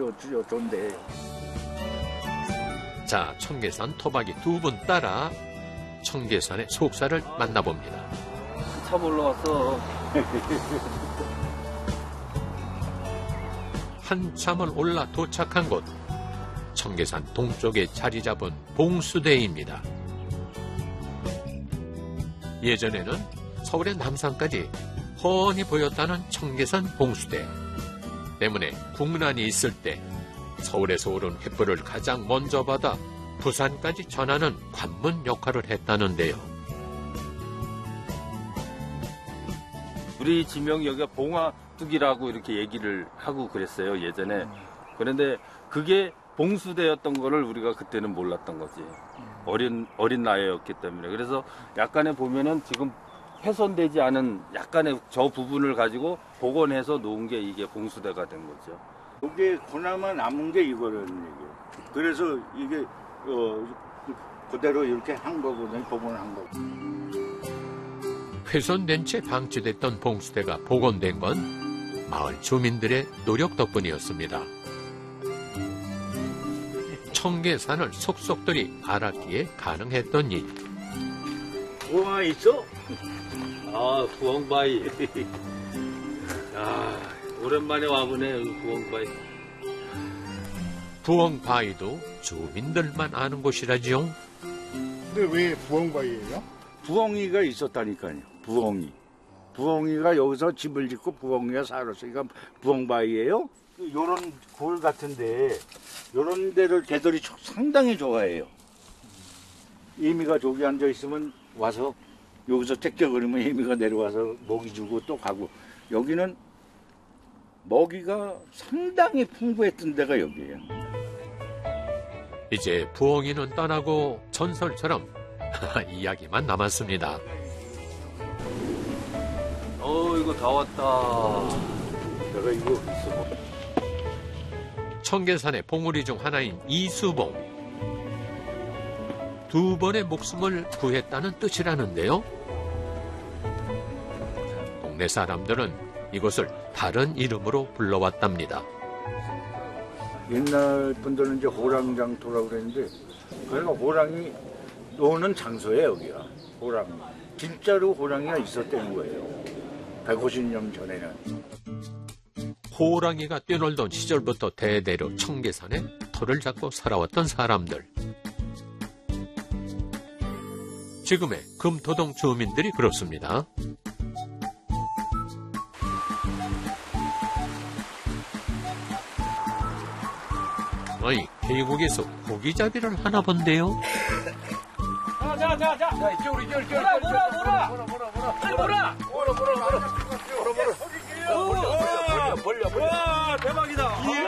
좋은데. 자, 청계산 토박이 두 분 따라 청계산의 속살을 만나봅니다. 참 올라왔어. 한참을 올라 도착한 곳, 청계산 동쪽에 자리 잡은 봉수대입니다. 예전에는 서울의 남산까지 훤히 보였다는 청계산 봉수대 때문에 국난이 있을 때 서울에서 오른 횃불을 가장 먼저 받아 부산까지 전하는 관문 역할을 했다는데요. 우리 지명 여기가 봉화뚝이라고 이렇게 얘기를 하고 그랬어요, 예전에. 그런데 그게 봉수대였던 거를 우리가 그때는 몰랐던 거지. 어린 나이였기 때문에. 그래서 약간의 보면은 지금 훼손되지 않은 약간의 저 부분을 가지고 복원해서 놓은 게 이게 봉수대가 된 거죠. 이게 그나마 남은 게 이거라는 얘기예요. 그래서 이게 그대로 이렇게 한 거거든요. 복원한 거. 훼손된 채 방치됐던 봉수대가 복원된 건 마을 주민들의 노력 덕분이었습니다. 청계산을 속속들이 알았기에 가능했던 일. 부엉아 있어? 아, 부엉바위. 아, 오랜만에 와보네, 부엉바위. 부엉바위도 주민들만 아는 곳이라지요. 근데 왜 부엉바위예요? 부엉이가 있었다니까요. 부엉이가 여기서 집을 짓고 부엉이가 살았으니까 부엉바위예요. 요런 골 같은데 요런 데를 개들이 상당히 좋아해요. 이미가 저기 앉아 있으면 와서 여기서 짹짹거리면 이미가 내려와서 먹이 주고 또 가고. 여기는 먹이가 상당히 풍부했던 데가 여기예요. 이제 부엉이는 떠나고 전설처럼 이야기만 남았습니다. 이거 다 왔다. 내가 이거 있어. 청계산의 봉우리 중 하나인 이수봉. 두 번의 목숨을 구했다는 뜻이라는데요. 동네 사람들은 이곳을 다른 이름으로 불러왔답니다. 옛날 분들은 이제 호랑장터라고 그랬는데, 그러니까 호랑이 노는 장소예요, 여기가. 호랑이. 진짜로 호랑이가 있었다는 거예요. 150년 전에는. 호랑이가 뛰놀던 시절부터 대대로 청계산에 터를 잡고 살아왔던 사람들. 지금의 금토동 주민들이 그렇습니다. 어이, 계곡에서 고기잡이를 하나 본데요. 자, 이쪽으로. 벌려. 대박이다.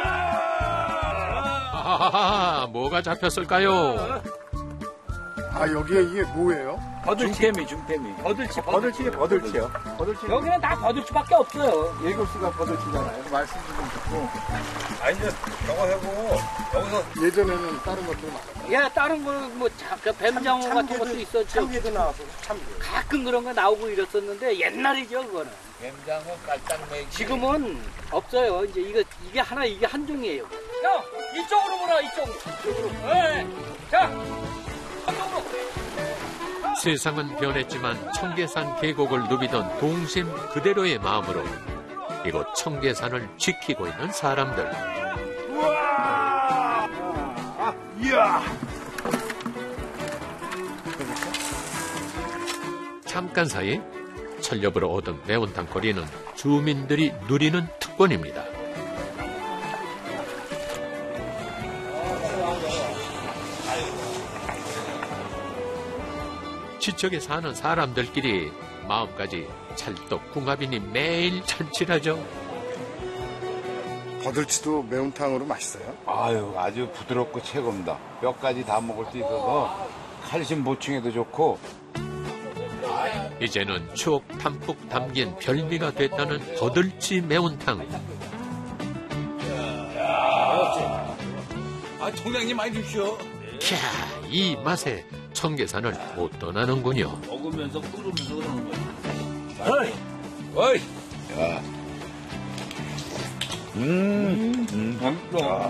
아하하하, 뭐가 잡혔을까요? 아, 여기에 이게 뭐예요? 중태미. 버들치요. 여기는 다 버들치밖에 없어요. 예글씨가 버들치잖아요. 말씀 좀 듣고. 아니, 이제 저거 해보고, 여기서. 예전에는 다른 것들 많아요. 야, 다른 거, 뱀장어 같은 것도 있었죠. 참게도 나왔어, 참게. 가끔 그런 거 나오고 이랬었는데, 옛날이죠, 그거는. 뱀장어, 깔딱매기. 지금은 없어요. 이제 이게 한 종이에요. 형, 이쪽으로 보라, 이쪽으로. 네. 자, 이쪽으로. 세상은 변했지만 청계산 계곡을 누비던 동심 그대로의 마음으로 이곳 청계산을 지키고 있는 사람들. 우와! 이야! 잠깐 사이 철렵으로 얻은 매운탕 거리는 주민들이 누리는 특권입니다. 지척에 사는 사람들끼리 마음까지 찰떡궁합이니 매일 잔치라죠. 버들치도 매운탕으로 맛있어요? 아유, 아주 부드럽고 최고입니다. 뼈까지 다 먹을 수 있어서 칼슘 보충에도 좋고. 이제는 추억 담뿍 담긴 별미가 됐다는 버들치 매운탕. 총장님 많이 주십시오. 캬, 이 맛에 청계산을 못 떠나는군요. 먹으면서 끓으면서 그러는 거야. 어이. 야. 맛있어.